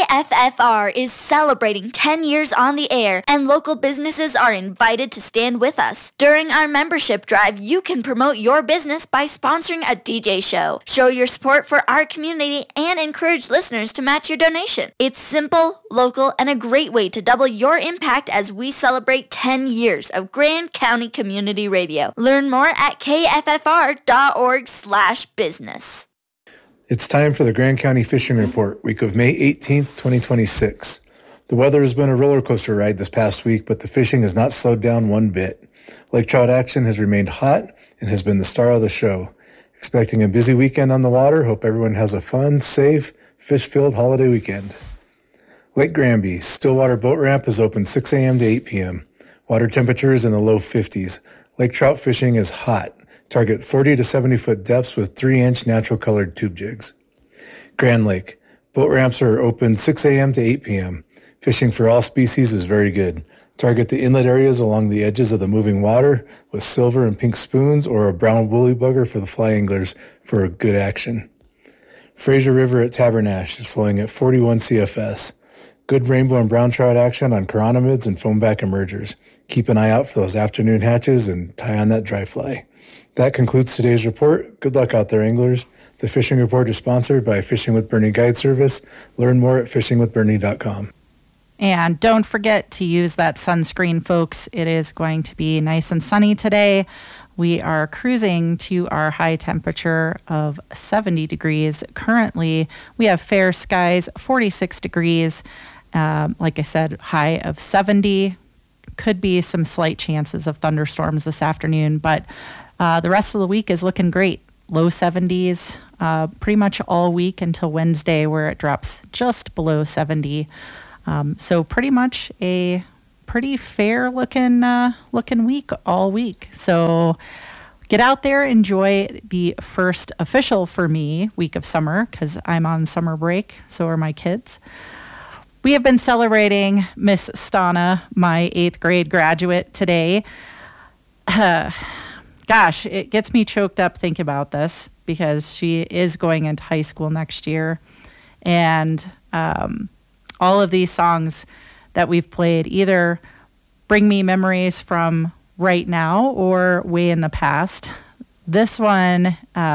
KFFR is celebrating 10 years on the air, and local businesses are invited to stand with us. During our membership drive, you can promote your business by sponsoring a DJ show. Show your support for our community and encourage listeners to match your donation. It's simple, local, and a great way to double your impact as we celebrate 10 years of Grand County Community Radio. Learn more at kffr.org/business. It's time for the Grand County Fishing Report, week of May 18th, 2026. The weather has been a roller coaster ride this past week, but the fishing has not slowed down one bit. Lake trout action has remained hot and has been the star of the show. Expecting a busy weekend on the water. Hope everyone has a fun, safe, fish-filled holiday weekend. Lake Granby, Stillwater Boat Ramp is open 6 a.m. to 8 p.m. Water temperature is in the low 50s. Lake trout fishing is hot. Target 40 to 70 foot depths with 3-inch natural colored tube jigs. Grand Lake. Boat ramps are open 6 a.m. to 8 p.m. Fishing for all species is very good. Target the inlet areas along the edges of the moving water with silver and pink spoons or a brown woolly bugger for the fly anglers for a good action. Fraser River at Tabernash is flowing at 41 CFS. Good rainbow and brown trout action on chironomids and foamback emergers. Keep an eye out for those afternoon hatches and tie on that dry fly. That concludes today's report. Good luck out there, anglers. The Fishing Report is sponsored by Fishing with Bernie Guide Service. Learn more at fishingwithbernie.com. And don't forget to use that sunscreen, folks. It is going to be nice and sunny today. We are cruising to our high temperature of 70 degrees. Currently, we have fair skies, 46 degrees. Like I said, high of 70. Could be some slight chances of thunderstorms this afternoon, but the rest of the week is looking great. Low 70s pretty much all week until Wednesday, where it drops just below 70. So pretty much a pretty fair looking week all week. So get out there, enjoy the first official for me week of summer, because I'm on summer break. So are my kids. We have been celebrating Miss Stana, my 8th grade graduate, today. Gosh, it gets me choked up thinking about this because she is going into high school next year. And all of these songs that we've played either bring me memories from right now or way in the past. This one,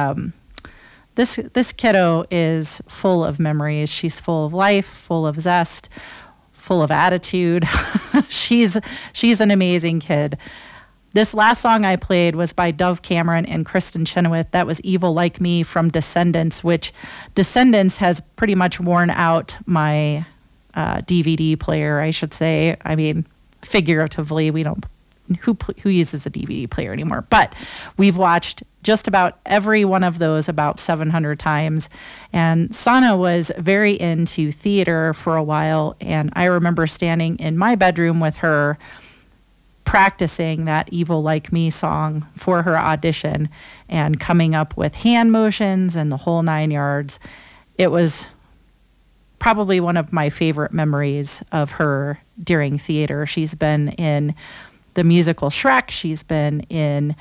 this kiddo is full of memories. She's full of life, full of zest, full of attitude. She's an amazing kid. This last song I played was by Dove Cameron and Kristen Chenoweth. That was Evil Like Me from Descendants, which Descendants has pretty much worn out my DVD player, I should say. I mean, figuratively, we don't, who uses a DVD player anymore? But we've watched just about every one of those about 700 times. And Sana was very into theater for a while, and I remember standing in my bedroom with her practicing that Evil Like Me song for her audition and coming up with hand motions and the whole 9 yards. It was probably one of my favorite memories of her during theater. She's been in the musical Shrek. She's been in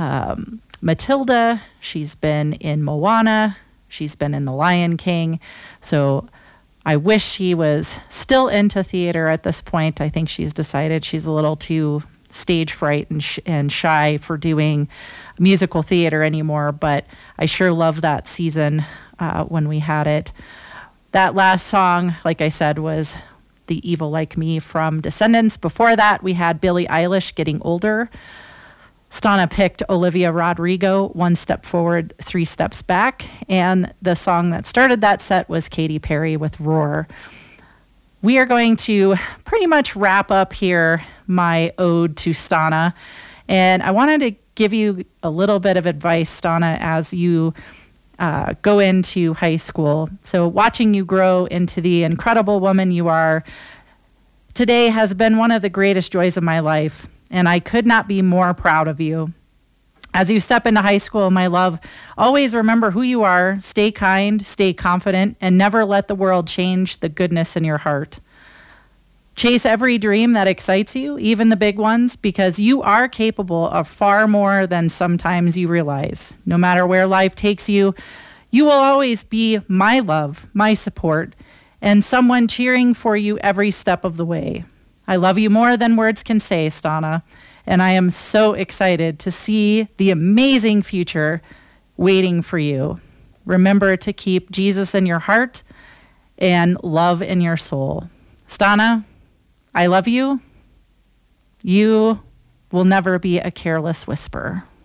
Matilda. She's been in Moana. She's been in The Lion King. So I wish she was still into theater at this point. I think she's decided she's a little too stage fright and shy for doing musical theater anymore, but I sure love that season when we had it. That last song, like I said, was The Evil Like Me from Descendants. Before that, we had Billie Eilish, Getting Older. Stana picked Olivia Rodrigo, One Step Forward, Three Steps Back. And the song that started that set was Katy Perry with Roar. We are going to pretty much wrap up here my ode to Stana. And I wanted to give you a little bit of advice, Stana, as you go into high school. So watching you grow into the incredible woman you are today has been one of the greatest joys of my life. And I could not be more proud of you. As you step into high school, my love, always remember who you are, stay kind, stay confident, and never let the world change the goodness in your heart. Chase every dream that excites you, even the big ones, because you are capable of far more than sometimes you realize. No matter where life takes you, you will always be my love, my support, and someone cheering for you every step of the way. I love you more than words can say, Stana, and I am so excited to see the amazing future waiting for you. Remember to keep Jesus in your heart and love in your soul. Stana, I love you. You will never be a careless whisperer.